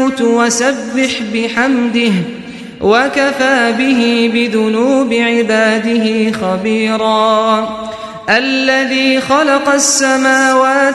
يموت وسبح بحمده وكفى به بذنوب عباده خبيرا الذي خلق السماوات